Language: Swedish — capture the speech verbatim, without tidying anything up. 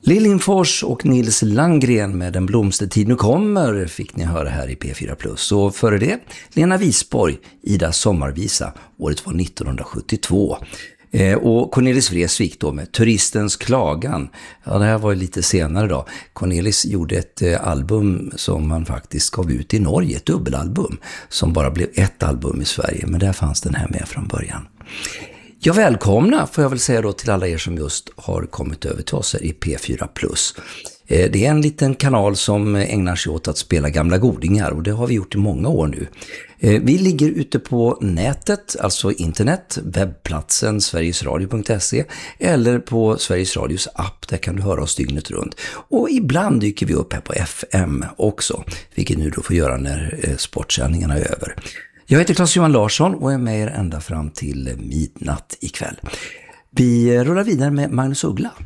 Liljenfors och Nils Landgren med En blomstertid nu kommer fick ni höra här i P fyra plus. Och före det, Lena Wisborg, Ida sommarvisa, året var nittonhundrasjuttiotvå. Eh, och Cornelis Vreeswijk då med Turistens klagan. Ja, det här var ju lite senare då. Cornelis gjorde ett eh, album som man faktiskt gav ut i Norge, ett dubbelalbum som bara blev ett album i Sverige. Men där fanns den här med från början. Jag välkomna får jag väl säga då till alla er som just har kommit över till oss här i P fyra plus. Det är en liten kanal som ägnar sig åt att spela gamla godingar och det har vi gjort i många år nu. Vi ligger ute på nätet, alltså internet, webbplatsen sverigesradio punkt se eller på Sveriges Radios app, där kan du höra oss dygnet runt. Och ibland dyker vi upp här på F M också, vilket nu då får göra när sportsändningarna är över. Jag heter Claes-Johan Larsson och är med er ända fram till midnatt ikväll. Vi rullar vidare med Magnus Uggla.